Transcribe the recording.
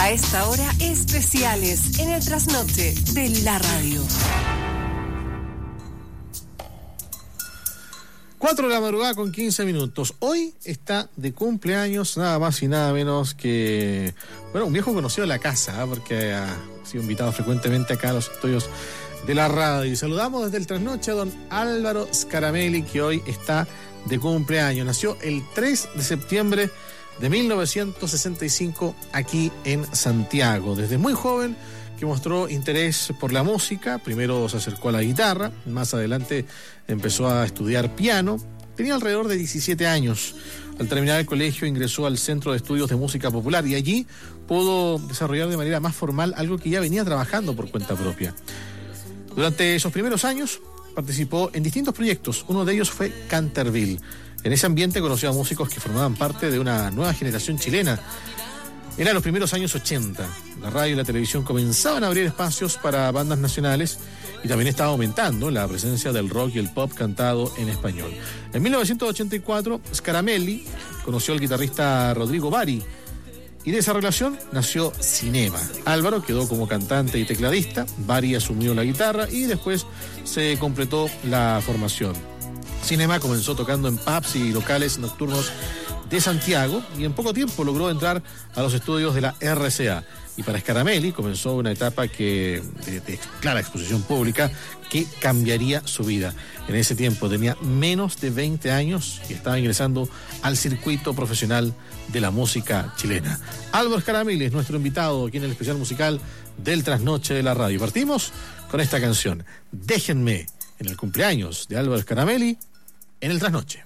A esta hora, especiales en el trasnoche de la radio. 4 de la madrugada con 15 minutos. Hoy está de cumpleaños nada más y nada menos que, bueno, un viejo conocido de la casa, porque ha sido invitado frecuentemente acá a los estudios de la radio. Y saludamos desde el trasnoche a don Álvaro Scaramelli, que hoy está de cumpleaños. Nació el 3 de septiembre de 1965 aquí en Santiago. Desde muy joven que mostró interés por la música. Primero se acercó a la guitarra, más adelante empezó a estudiar piano. Tenía alrededor de 17 años. Al terminar el colegio ingresó al Centro de Estudios de Música Popular y allí pudo desarrollar de manera más formal algo que ya venía trabajando por cuenta propia. Durante esos primeros años participó en distintos proyectos. Uno de ellos fue Canterville. En ese ambiente conoció a músicos que formaban parte de una nueva generación chilena. Eran los primeros años 80. La radio y la televisión comenzaban a abrir espacios para bandas nacionales y también estaba aumentando la presencia del rock y el pop cantado en español. En 1984, Scaramelli conoció al guitarrista Rodrigo Bari y de esa relación nació Cinema. Álvaro quedó como cantante y tecladista, Bari asumió la guitarra y después se completó la formación. Cinema comenzó tocando en pubs y locales nocturnos de Santiago y en poco tiempo logró entrar a los estudios de la RCA. Y para Scaramelli comenzó una etapa de clara exposición pública que cambiaría su vida. En ese tiempo tenía menos de 20 años y estaba ingresando al circuito profesional de la música chilena. Álvaro Scaramelli es nuestro invitado aquí en el especial musical del Trasnoche de la Radio. Partimos con esta canción, Déjenme, en el cumpleaños de Álvaro Scaramelli en el Trasnoche.